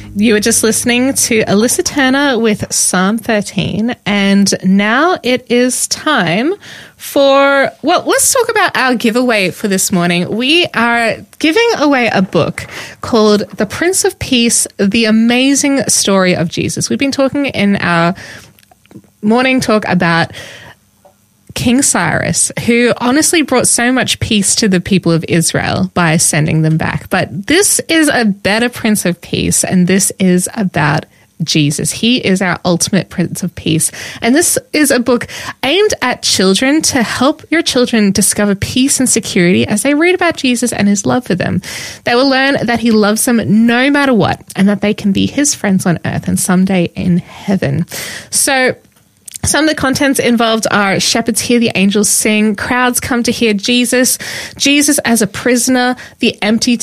You were just listening to Alyssa Turner with Psalm 13, and now it is time for, well, let's talk about our giveaway for this morning. We are giving away a book called The Prince of Peace, The Amazing Story of Jesus. We've been talking in our morning talk about King Cyrus, who honestly brought so much peace to the people of Israel by sending them back. But this is a better Prince of Peace, and this is about Jesus. He is our ultimate Prince of Peace. And this is a book aimed at children to help your children discover peace and security as they read about Jesus and his love for them. They will learn that he loves them no matter what, and that they can be his friends on earth and someday in heaven. So some of the contents involved are shepherds hear the angels sing, crowds come to hear Jesus, Jesus as a prisoner, the empty